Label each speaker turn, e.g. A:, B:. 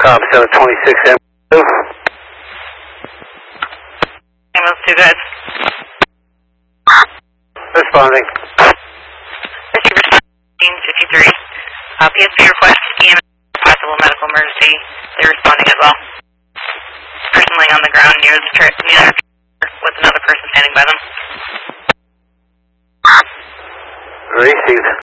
A: 726 M2.
B: Ambulance 2 guys.
A: Responding.
B: Rescue 53. PSP request, EMS, possible medical emergency. They're responding as well. Person laying on the ground near the trailer with another person standing by them.
A: Received.